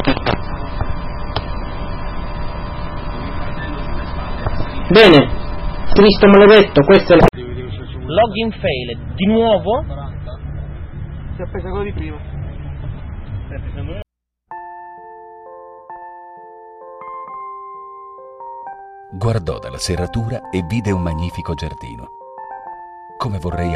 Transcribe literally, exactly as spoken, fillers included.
Bene, Cristo maledetto, questo è... Login failed, di nuovo? Si è appesa quello di prima. Guardò dalla serratura e vide un magnifico giardino. Come vorrei